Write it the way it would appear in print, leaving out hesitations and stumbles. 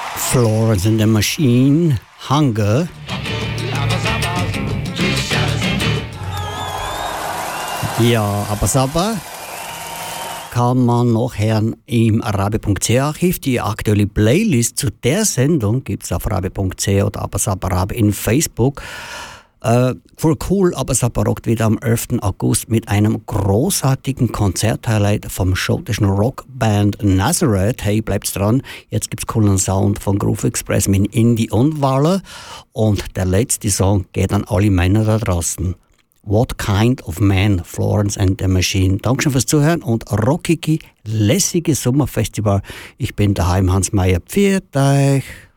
Florence and the Machine, Hunger. Ja, aber kann man nachhören im arabi.ch-Archiv. Die aktuelle Playlist zu der Sendung gibt es auf arabi.ch oder Abasaba in Facebook. Voll cool, Abasaba rockt wieder am 11. August mit einem großartigen Konzerthighlight vom schottischen Rockband Nazareth. Hey, bleibt's dran. Jetzt gibt's coolen Sound von Groove Express mit Indie und Waller. Und der letzte Song geht an alle Männer da draußen. What Kind of Man, Florence and the Machine. Dankeschön fürs Zuhören und rockige, lässige Sommerfestival. Ich bin daheim, Hans Meyer. Pfiat euch.